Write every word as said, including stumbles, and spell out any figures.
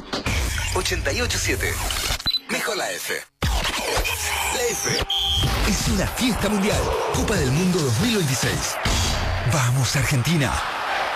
ochenta y ocho siete. Mejor la F. La F es una fiesta mundial. Copa del Mundo dos mil veintiséis. Vamos, Argentina.